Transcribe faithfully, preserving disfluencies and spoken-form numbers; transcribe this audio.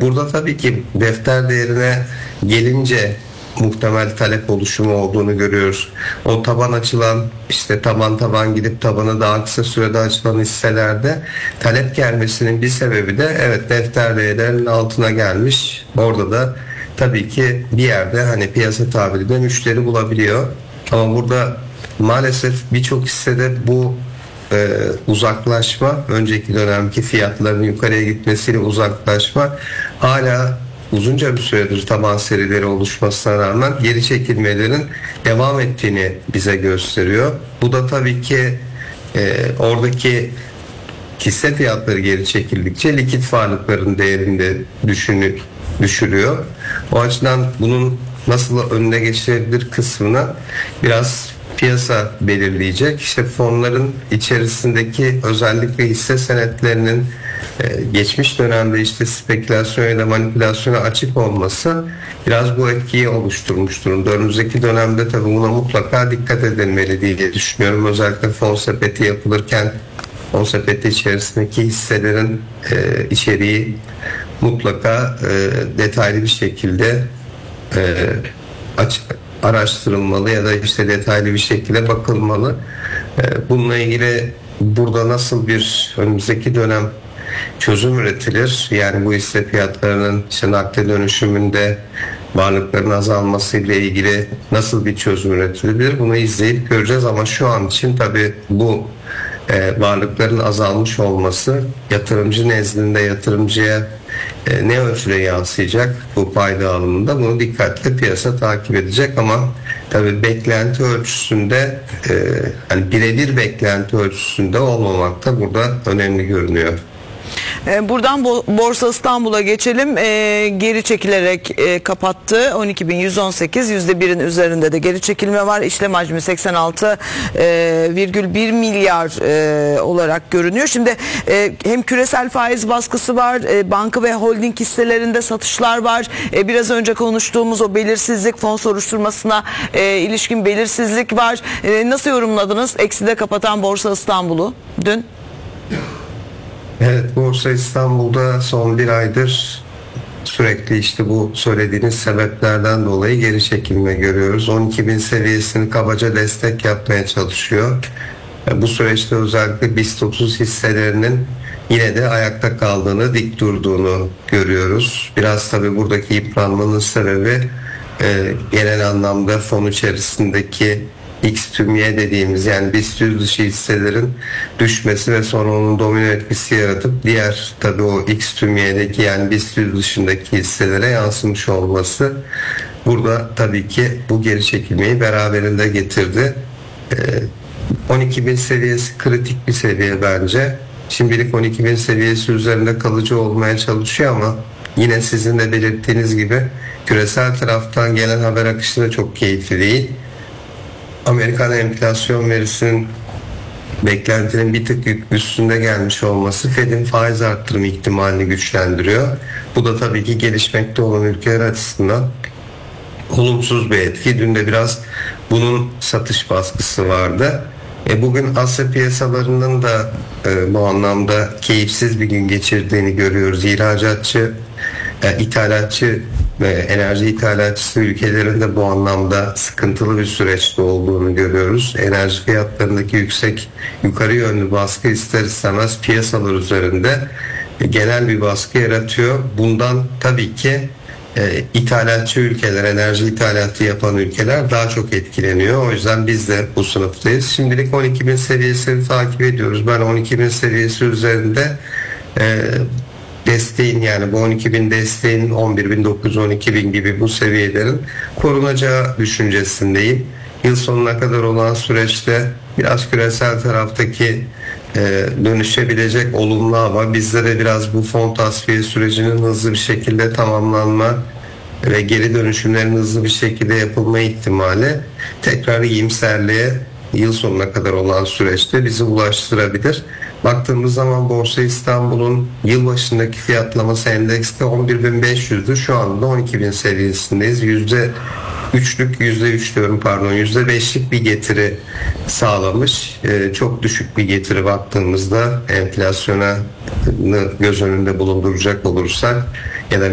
burada tabii ki defter değerine gelince muhtemel talep oluşumu olduğunu görüyoruz. O taban açılan, işte taban taban gidip tabanı daha kısa sürede açılan hisselerde talep gelmesinin bir sebebi de evet defter değerlerinin altına gelmiş. Orada da tabii ki bir yerde hani piyasa tabiriyle müşteri bulabiliyor. Ama burada maalesef birçok hissede bu e, uzaklaşma, önceki dönemki fiyatların yukarıya gitmesiyle uzaklaşma hala uzunca bir süredir taban serileri oluşmasına rağmen geri çekilmelerin devam ettiğini bize gösteriyor. Bu da tabii ki e, oradaki hisse fiyatları geri çekildikçe likit varlıkların değerini de düşünü, düşürüyor. O açıdan bunun nasıl önüne geçilebilir kısmına biraz piyasa belirleyecek. İşte fonların içerisindeki özellikle hisse senetlerinin e, geçmiş dönemde işte spekülasyon ya da manipülasyona açık olması biraz bu etkiyi oluşturmuş durumda. Önümüzdeki dönemde tabii buna mutlaka dikkat edilmeli diye düşünüyorum. Özellikle fon sepeti yapılırken fon sepeti içerisindeki hisselerin e, içeriği mutlaka e, detaylı bir şekilde e, açık araştırılmalı ya da işte detaylı bir şekilde bakılmalı. Bununla ilgili burada nasıl bir önümüzdeki dönem çözüm üretilir? Yani bu hisse fiyatlarının işte nakde dönüşümünde varlıkların azalması ile ilgili nasıl bir çözüm üretilebilir? Bunu izleyip göreceğiz ama şu an için tabii bu e, varlıkların azalmış olması yatırımcı nezdinde yatırımcıya e, ne ölçüde yansıyacak bu pay dağılımında, bunu dikkatli piyasa takip edecek ama tabii beklenti ölçüsünde e, hani birebir beklenti ölçüsünde olmamak da burada önemli görünüyor. Buradan Borsa İstanbul'a geçelim. E, geri çekilerek e, kapattı. on iki bin yüz on sekiz, yüzde birin üzerinde de geri çekilme var. İşlem hacmi seksen altı virgül bir milyar e, olarak görünüyor. Şimdi e, hem küresel faiz baskısı var, e, banka ve holding hisselerinde satışlar var. E, biraz önce konuştuğumuz o belirsizlik, fon soruşturmasına e, ilişkin belirsizlik var. E, nasıl yorumladınız ekside kapatan Borsa İstanbul'u dün? Evet, Borsa İstanbul'da son bir aydır sürekli işte bu söylediğiniz sebeplerden dolayı geri çekilme görüyoruz. on iki bin seviyesini kabaca destek yapmaya çalışıyor. Bu süreçte özellikle BIST otuz hisselerinin yine de ayakta kaldığını, dik durduğunu görüyoruz. Biraz tabii buradaki yıpranmanın sebebi e, genel anlamda fon içerisindeki X tüm Y dediğimiz yani BIST yüz dışı hisselerin düşmesi ve sonra onun domino etkisi yaratıp diğer tabii o X tüm Y'deki yani BIST yüz dışındaki hisselere yansımış olması burada tabii ki bu geri çekilmeyi beraberinde getirdi. Ee, on iki bin seviyesi kritik bir seviye bence. Şimdilik on iki bin seviyesi üzerinde kalıcı olmaya çalışıyor ama yine sizin de belirttiğiniz gibi küresel taraftan gelen haber akışı da çok keyifli değil. Amerikan enflasyon verisinin beklentinin bir tık üstünde gelmiş olması Fed'in faiz arttırma ihtimalini güçlendiriyor. Bu da tabii ki gelişmekte olan ülkeler açısından olumsuz bir etki. Dün de biraz bunun satış baskısı vardı. E bugün Asya piyasalarının da e, bu anlamda keyifsiz bir gün geçirdiğini görüyoruz. İhracatçı, e, ithalatçı ve enerji ithalatçısı ülkelerin de bu anlamda sıkıntılı bir süreçte olduğunu görüyoruz. Enerji fiyatlarındaki yüksek yukarı yönlü baskı ister istemez piyasalar üzerinde genel bir baskı yaratıyor. Bundan tabii ki e, ithalatçı ülkeler, enerji ithalatı yapan ülkeler daha çok etkileniyor. O yüzden biz de bu sınıftayız. Şimdilik on iki bin seviyesini takip ediyoruz. Ben on iki bin seviyesi üzerinde e, desteğin yani bu on iki bin desteğin on bir bin dokuz yüz on iki bin gibi bu seviyelerin korunacağı düşüncesindeyim. Yıl sonuna kadar olan süreçte biraz küresel taraftaki e, dönüşebilecek olumlu ama bizde de biraz bu fon tasfiye sürecinin hızlı bir şekilde tamamlanma ve geri dönüşümlerin hızlı bir şekilde yapılma ihtimali tekrar iyimserliğe yıl sonuna kadar olan süreçte bizi ulaştırabilir. Baktığımız zaman Borsa İstanbul'un yılbaşındaki fiyatlaması endekste on bir bin beş yüzdü. Şu anda on iki bin seviyesindeyiz. Yüzde üçlük, yüzde üç diyorum pardon, yüzde beşlik bir getiri sağlamış. Ee, çok düşük bir getiri baktığımızda enflasyona göz önünde bulunduracak olursak ya da